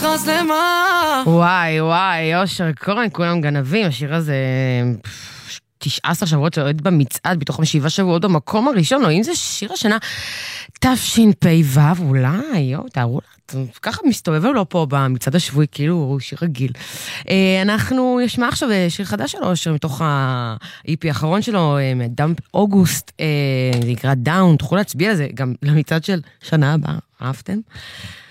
מכרז למה? וואי, וואי, אושר כהן, כולם גנבים, השיר הזה 19 שבועות שעוד במצעד, בתוך 7 שבועות במקום הראשון, או אם זה שיר השנה, תשפ"ו, אולי, יו, תארו לה, ככה מסתובב לו פה במצעד השבועי, כאילו הוא שיר רגיל. אנחנו נשמע עכשיו שיר חדש שלו, אושר מתוך ה-EP האחרון שלו, דאמפ אוגוסט, זה נקרא דאון, תוכלו להצביע על זה, גם למצעד של שנה הבאה, אהבתם?